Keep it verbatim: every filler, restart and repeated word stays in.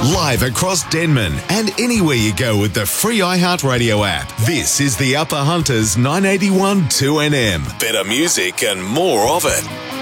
Live across Denman and anywhere you go with the free iHeartRadio app. This is the Upper Hunters nine eighty-one two N M. Better music and more of it.